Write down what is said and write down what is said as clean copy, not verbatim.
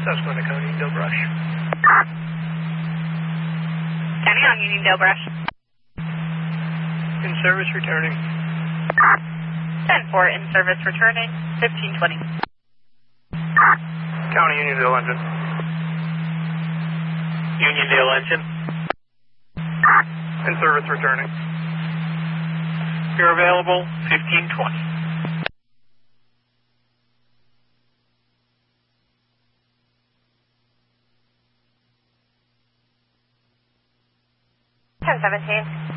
Susquehanna County, Uniondale Brush. County on Uniondale Brush. In service returning. 10-4 in service returning, 1520. County Uniondale engine. Uniondale engine. In service returning. You're available, 1520. Ten 17.